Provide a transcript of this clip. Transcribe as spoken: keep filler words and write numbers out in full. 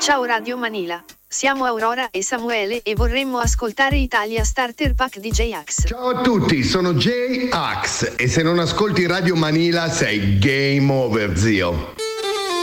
Ciao Radio Manila, siamo Aurora e Samuele e vorremmo ascoltare Italia Starter Pack di J-Ax. Ciao a tutti, sono J-Ax e se non ascolti Radio Manila sei game over, zio.